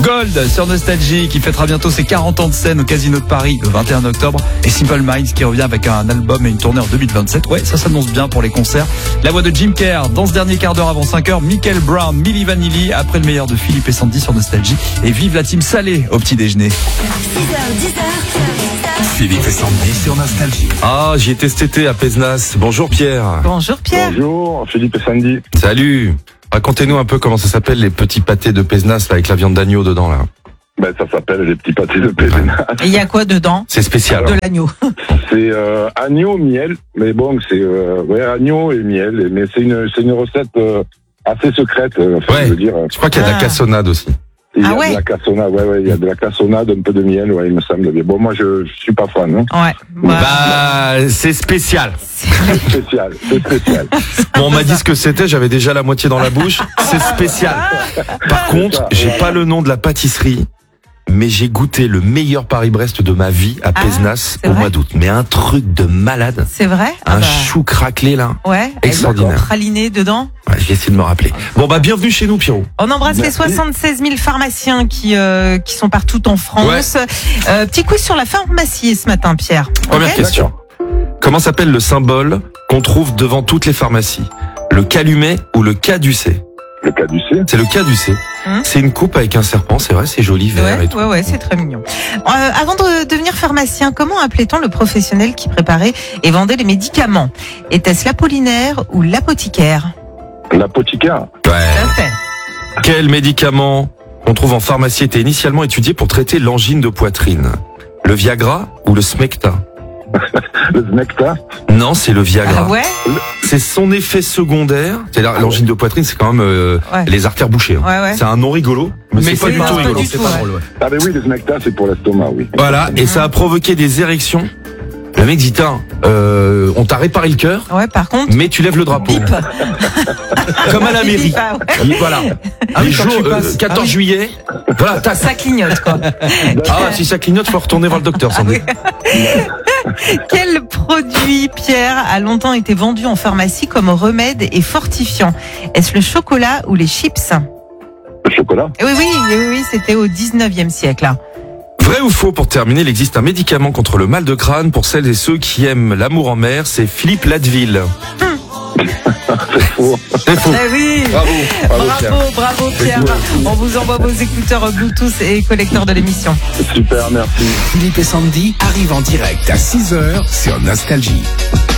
Cold sur Nostalgie qui fêtera bientôt ses 40 ans de scène au Casino de Paris le 21 octobre. Et Simple Minds qui revient avec un album et une tournée en 2027. Ouais, ça s'annonce bien pour les concerts. La voix de Jim Kerr dans ce dernier quart d'heure avant 5h. Michael Brown, Milli Vanilli après le meilleur de Philippe et Sandy sur Nostalgie. Et vive la team salée au petit déjeuner. 6h, 10h. Philippe et Sandy sur Nostalgie. Ah, j'y étais cet été à Pézenas. Bonjour Pierre. Bonjour Pierre. Bonjour, Philippe et Sandy. Salut. Racontez-nous un peu comment ça s'appelle les petits pâtés de Pézenas là, avec la viande d'agneau dedans là. Ben, ça s'appelle les petits pâtés de Pézenas. Et il y a quoi dedans? C'est spécial. De l'agneau. C'est agneau, miel, mais bon, c'est agneau et miel, mais c'est une recette assez secrète. Ouais. Je veux dire. Je crois qu'il y a de la cassonade aussi. Il y a Ah ouais. de la cassonade, il y a de la cassonade, un peu de miel, il me semble bien. Bon, moi, je suis pas fan, hein. Ouais. Bah, c'est spécial. C'est spécial. Bon, on m'a dit ce que c'était, j'avais déjà la moitié dans la bouche. C'est spécial. Par contre, j'ai pas le nom de la pâtisserie, mais j'ai goûté le meilleur Paris-Brest de ma vie à Pézenas c'est au vrai mois d'août. Mais un truc de malade. C'est vrai? Un chou craquelé là. Ouais. Extraordinaire. Avec praliné dedans. Ouais, je vais essayer de me rappeler. Bon, bah, bienvenue chez nous, Pierrot. On embrasse les 76 000 pharmaciens qui sont partout en France. Petit quiz sur la pharmacie ce matin, Pierre. Première Ok. question. Comment s'appelle le symbole qu'on trouve devant toutes les pharmacies? Le calumet ou le caducée? Le caducé. C'est le caducée. C'est une coupe avec un serpent, c'est vrai, c'est joli, vert et tout. Ouais, c'est très mignon. Avant de devenir pharmacien, comment appelait-on le professionnel qui préparait et vendait les médicaments? Était-ce l'apollinaire ou l'apothicaire? L'apothicaire. Tout à fait. Quel médicament qu'on trouve en pharmacie était initialement étudié pour traiter l'angine de poitrine? Le Viagra ou le Smecta? Le Smecta. Non, c'est le Viagra. Ah ouais? C'est son effet secondaire. C'est-à-dire, l'angine de poitrine, c'est quand même les artères bouchées. Hein. Ouais. C'est un nom rigolo, mais c'est pas du tout rigolo. C'est pas drôle. Ah, mais oui, le Smecta, c'est pour l'estomac, oui. Voilà, et ça a provoqué des érections. Le mec dit, on t'a réparé le cœur, Ouais, par contre. mais tu lèves le drapeau. Bip. Comme à la mairie. Ah ouais. Voilà. Les jours, 14 juillet, voilà, tac. Ça clignote, quoi. Ah, si ça clignote, faut retourner voir le docteur, sans doute. Quel produit, Pierre, a longtemps été vendu en pharmacie comme remède et fortifiant? Est-ce le chocolat ou les chips? Le chocolat. Oui, c'était au 19e siècle. Là. Vrai ou faux, pour terminer, il existe un médicament contre le mal de crâne pour celles et ceux qui aiment l'amour en mer, c'est Philippe Ladville. C'est faux. C'est faux. Eh oui. Bravo Pierre. On vous envoie vos écouteurs Bluetooth et collecteurs de l'émission. Super, merci. Philippe et Sandy arrivent en direct à 6h sur Nostalgie.